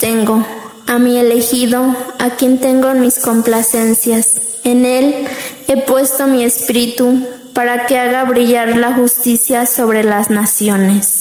Tengo a mi elegido, a quien tengo en mis complacencias. En él he puesto mi espíritu para que haga brillar la justicia sobre las naciones.